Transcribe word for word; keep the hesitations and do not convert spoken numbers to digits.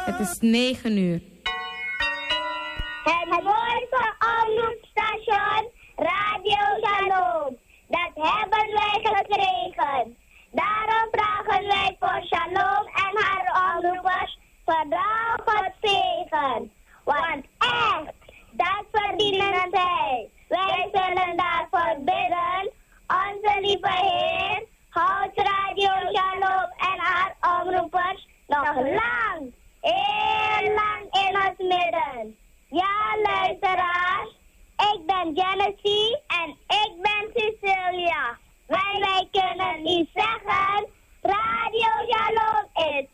Het is negen uur. Het mooiste omroepstation Radio Shalom. Dat hebben wij gekregen. Daarom vragen wij voor Shalom en haar omroepers vooral God zegen. Want echt, dat verdienen zij. Wij zullen daarvoor bidden. Onze lieve Heer, houd Radio Shalom en haar omroepers nog lang, heel lang in ons midden. Ja, luisteraars, ik ben Genesis en ik ben Cecilia. Wij, wij kunnen u zeggen, Radio Shalom is